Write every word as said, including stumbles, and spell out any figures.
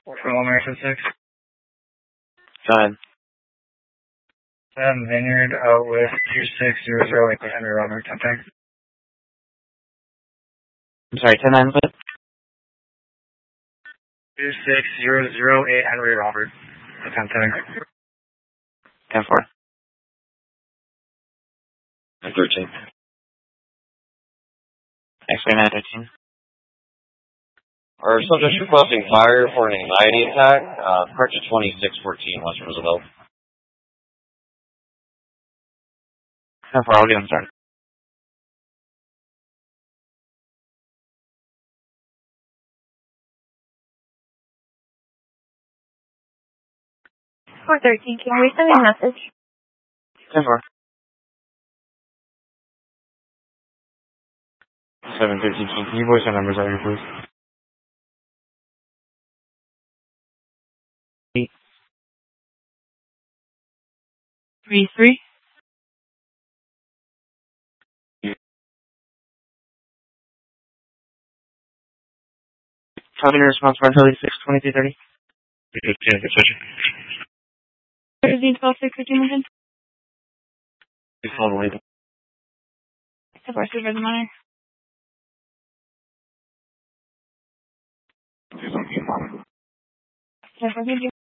From American six. Go ahead. Sam Vineyard out with two six zero zero eight Henry Robert Tempting. I'm sorry, ten nine foot? two six zero zero eight Henry Robert Tempting. ten four. nine thirteen. X-ray nine thirteen. Our subject requesting fire for an anxiety attack. Uh, correction twenty-six fourteen, West Roosevelt. ten four, I'll get him started. four thirteen, can we send a message? ten four. seven thirteen, can you voice our numbers out here, please? Eight. Three three. Copy the response for thirty-six twenty-three thirty. fifteen, position. thirteen twelve six fifteen again. Please hold the label. ten four, supervisor monitor. ten four, thank you.